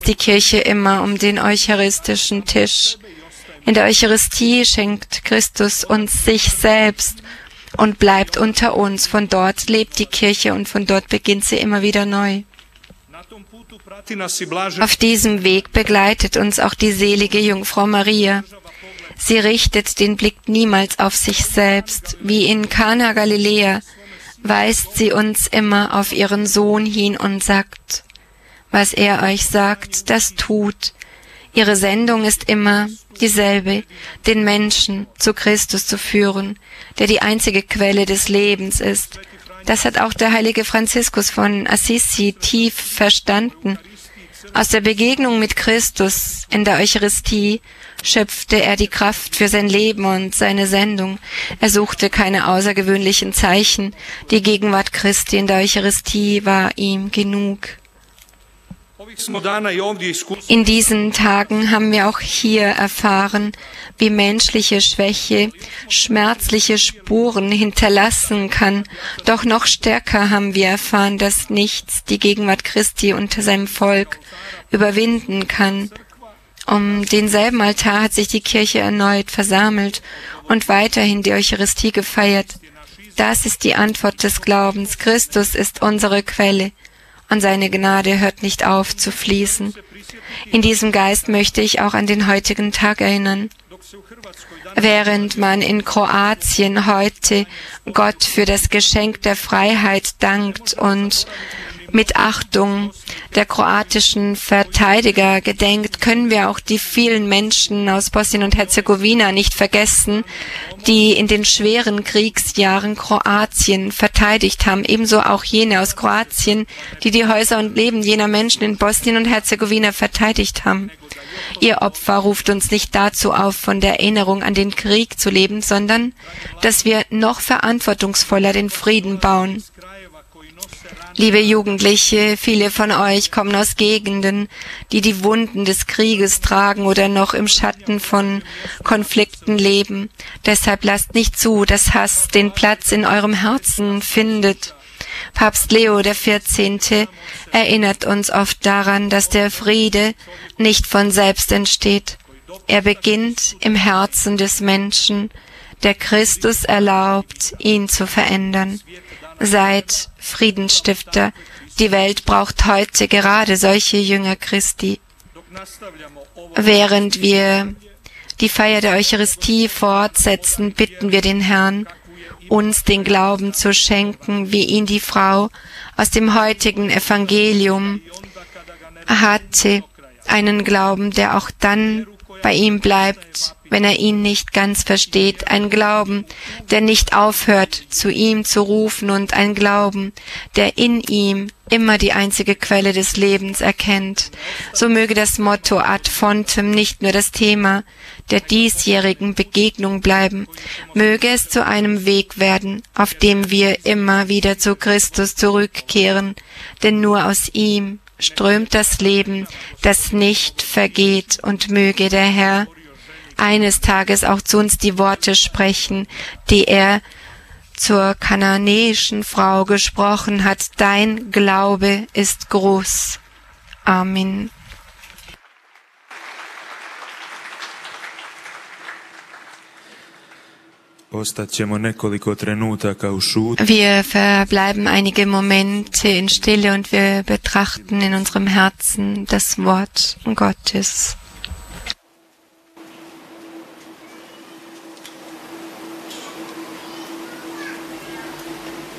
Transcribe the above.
die Kirche immer um den eucharistischen Tisch. In der Eucharistie schenkt Christus uns sich selbst und bleibt unter uns. Von dort lebt die Kirche und von dort beginnt sie immer wieder neu. Auf diesem Weg begleitet uns auch die selige Jungfrau Maria. Sie richtet den Blick niemals auf sich selbst. Wie in Kana Galiläa weist sie uns immer auf ihren Sohn hin und sagt, was er euch sagt, das tut. Ihre Sendung ist immer dieselbe, den Menschen zu Christus zu führen, der die einzige Quelle des Lebens ist. Das hat auch der heilige Franziskus von Assisi tief verstanden. Aus der Begegnung mit Christus in der Eucharistie schöpfte er die Kraft für sein Leben und seine Sendung. Er suchte keine außergewöhnlichen Zeichen. Die Gegenwart Christi in der Eucharistie war ihm genug. In diesen Tagen haben wir auch hier erfahren, wie menschliche Schwäche schmerzliche Spuren hinterlassen kann. Doch noch stärker haben wir erfahren, dass nichts die Gegenwart Christi unter seinem Volk überwinden kann. Um denselben Altar hat sich die Kirche erneut versammelt und weiterhin die Eucharistie gefeiert. Das ist die Antwort des Glaubens. Christus ist unsere Quelle. Und seine Gnade hört nicht auf zu fließen. In diesem Geist möchte ich auch an den heutigen Tag erinnern. Während man in Kroatien heute Gott für das Geschenk der Freiheit dankt und mit Achtung der kroatischen Verteidiger gedenkt, können wir auch die vielen Menschen aus Bosnien und Herzegowina nicht vergessen, die in den schweren Kriegsjahren Kroatien verteidigt haben. Ebenso auch jene aus Kroatien, die die Häuser und Leben jener Menschen in Bosnien und Herzegowina verteidigt haben. Ihr Opfer ruft uns nicht dazu auf, von der Erinnerung an den Krieg zu leben, sondern dass wir noch verantwortungsvoller den Frieden bauen. Liebe Jugendliche, viele von euch kommen aus Gegenden, die die Wunden des Krieges tragen oder noch im Schatten von Konflikten leben. Deshalb lasst nicht zu, dass Hass den Platz in eurem Herzen findet. Papst Leo XIV. Erinnert uns oft daran, dass der Friede nicht von selbst entsteht. Er beginnt im Herzen des Menschen, der Christus erlaubt, ihn zu verändern. Seid Friedensstifter. Die Welt braucht heute gerade solche Jünger Christi. Während wir die Feier der Eucharistie fortsetzen, bitten wir den Herrn, uns den Glauben zu schenken, wie ihn die Frau aus dem heutigen Evangelium hatte. Einen Glauben, der auch dann bei ihm bleibt, wenn er ihn nicht ganz versteht. Ein Glauben, der nicht aufhört, zu ihm zu rufen, und ein Glauben, der in ihm immer die einzige Quelle des Lebens erkennt. So möge das Motto Ad Fontem nicht nur das Thema der diesjährigen Begegnung bleiben, möge es zu einem Weg werden, auf dem wir immer wieder zu Christus zurückkehren, denn nur aus ihm strömt das Leben, das nicht vergeht, und möge der Herr eines Tages auch zu uns die Worte sprechen, die er zur kananäischen Frau gesprochen hat: Dein Glaube ist groß. Amen. Wir verbleiben einige Momente in Stille und wir betrachten in unserem Herzen das Wort Gottes.